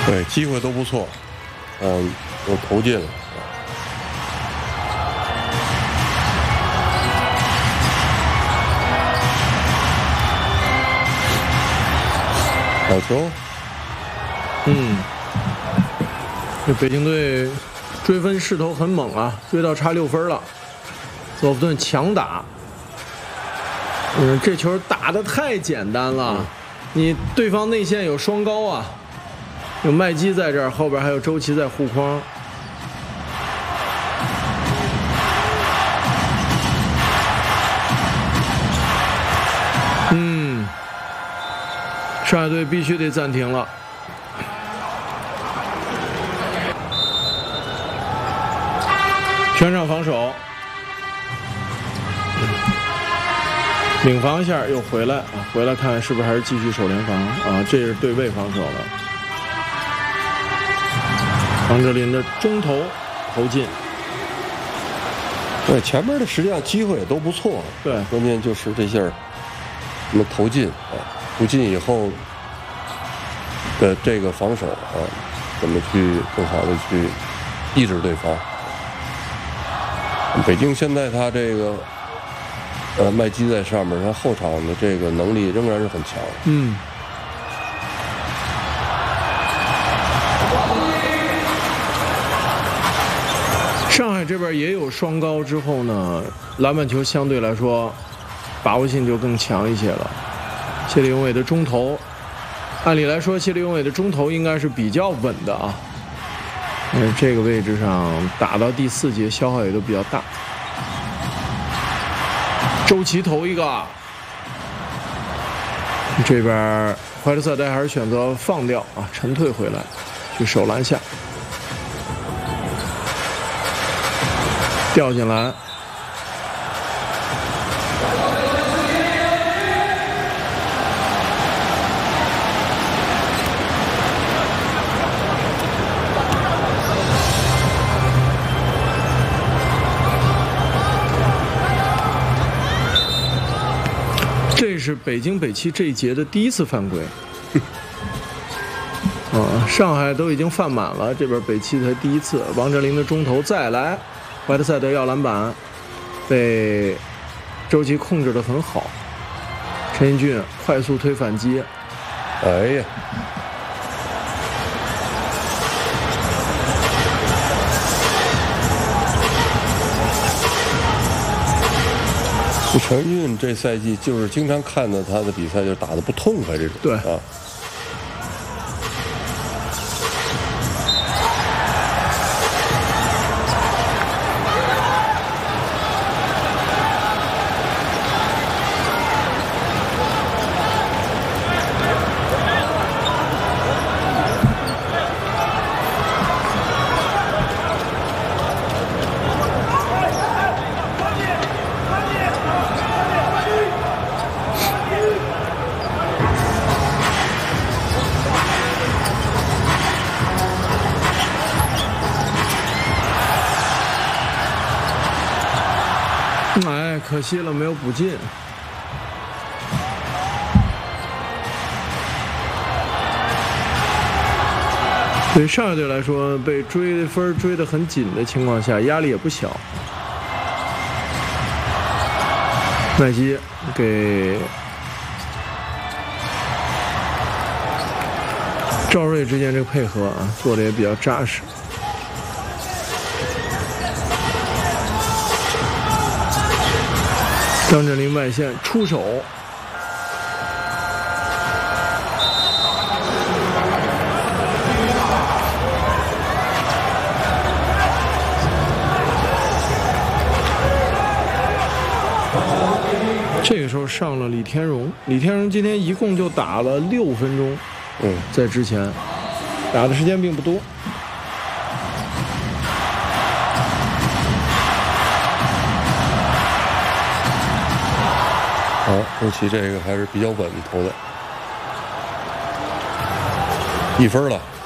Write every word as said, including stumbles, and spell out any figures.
对，机会都不错，嗯，都投进了。好球。 嗯，这北京队追分势头很猛啊，追到差六分了。佐夫顿强打，嗯，这球打得太简单了。嗯、你对方内线有双高啊，有麦基在这儿，后边还有周琦在护框。嗯，上海队必须得暂停了。全场防守，领防一下又回来啊，回来看是不是还是继续守联防啊？这是对位防守了。王哲林的中投投进， 对，前面的实际上机会也都不错， 对， 关键就是这下什么投进啊，投进以后的这个防守啊，怎么去更好的去抑制对方。北京现在他这个呃麦基在上面，他后场的这个能力仍然是很强。 嗯。上海这边也有双高之后呢，篮板球相对来说把握性就更强一些了。谢立永伟的中投，按理来说谢立永伟的中投应该是比较稳的啊。但是这个位置上打到第四节消耗也都比较大。周琦投一个，这边怀特塞德还是选择放掉啊，沉退回来去守篮下，掉进来。这是北京北七这一节的第一次犯规，啊，上海都已经犯满了，这边北七才第一次。王哲林的中投再来，怀特塞德要篮板，被周琦控制得很好。陈英俊快速推反击， 哎呀！陈运这赛季就是经常看到他的比赛就打得不痛快这种， 对啊。 哎，可惜了，没有补进。对上海队来说，被追分追得很紧的情况下，压力也不小。麦基给赵睿之间这个配合啊，做的也比较扎实。张镇麟外线出手，这个时候上了李天荣，李天荣今天一共就打了六分钟， 嗯， 在之前打的时间并不多。 好，周琦这个还是比较稳投的，一分了。